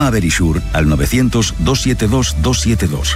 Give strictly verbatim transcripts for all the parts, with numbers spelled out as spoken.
A Verisure al novecientos, doscientos setenta y dos, doscientos setenta y dos.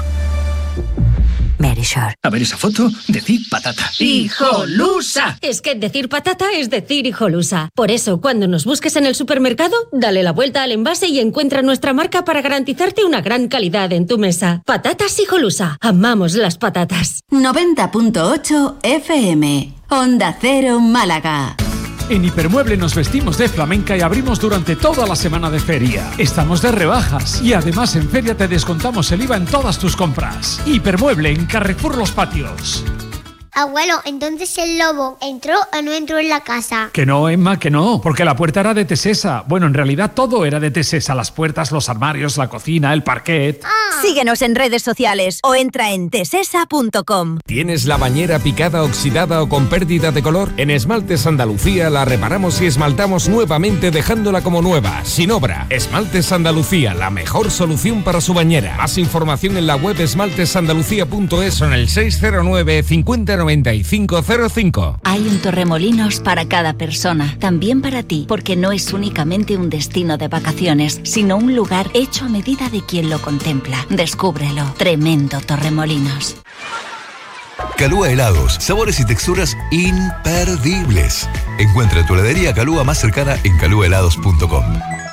Verisure. A ver esa foto, decir patata. ¡Hijolusa! Es que decir patata es decir hijolusa. Por eso, cuando nos busques en el supermercado, dale la vuelta al envase y encuentra nuestra marca para garantizarte una gran calidad en tu mesa. Patatas Hijolusa. Amamos las patatas. noventa punto ocho F M. Onda Cero Málaga. En Hipermueble nos vestimos de flamenca y abrimos durante toda la semana de feria. Estamos de rebajas y además en feria te descontamos el I V A en todas tus compras. Hipermueble en Carrefour Los Patios. Abuelo, entonces el lobo entró o no entró en la casa. Que no, Emma, que no, porque la puerta era de Tesesa. Bueno, en realidad todo era de Tesesa, las puertas, los armarios, la cocina, el parquet. Ah. Síguenos en redes sociales o entra en tesesa punto com. ¿Tienes la bañera picada, oxidada o con pérdida de color? En Esmaltes Andalucía la reparamos y esmaltamos nuevamente dejándola como nueva, sin obra. Esmaltes Andalucía, la mejor solución para su bañera. Más información en la web esmaltesandalucía punto es o en el seis cero nueve, cincuenta, noventa y cinco cero cinco. Hay un Torremolinos para cada persona, también para ti, porque no es únicamente un destino de vacaciones, sino un lugar hecho a medida de quien lo contempla. Descúbrelo. Tremendo Torremolinos. Calúa Helados, sabores y texturas imperdibles. Encuentra tu heladería Calúa más cercana en calúa helados punto com.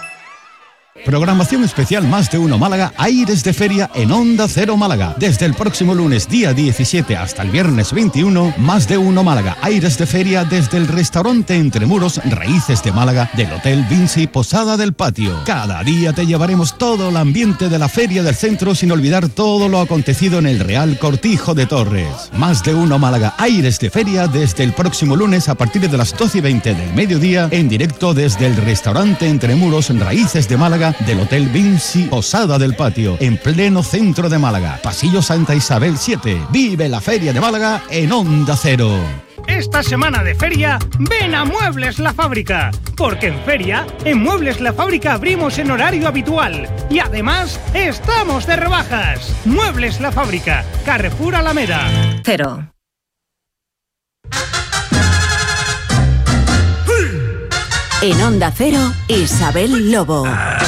Programación especial Más de Uno Málaga, Aires de Feria en Onda Cero Málaga. Desde el próximo lunes día diecisiete hasta el viernes veintiuno, Más de Uno Málaga, Aires de Feria desde el restaurante Entre Muros, Raíces de Málaga, del Hotel Vinci Posada del Patio. Cada día te llevaremos todo el ambiente de la Feria del Centro sin olvidar todo lo acontecido en el Real Cortijo de Torres. Más de Uno Málaga, Aires de Feria desde el próximo lunes a partir de las doce y veinte del mediodía en directo desde el restaurante Entre Muros, Raíces de Málaga, del Hotel Vinci Posada del Patio, en pleno centro de Málaga, Pasillo Santa Isabel siete. Vive la Feria de Málaga en Onda Cero. Esta semana de feria, ven a Muebles La Fábrica, porque en feria, en Muebles La Fábrica abrimos en horario habitual y además estamos de rebajas. Muebles La Fábrica, Carrefour Alameda. Cero. En Onda Cero, Isabel Lobo.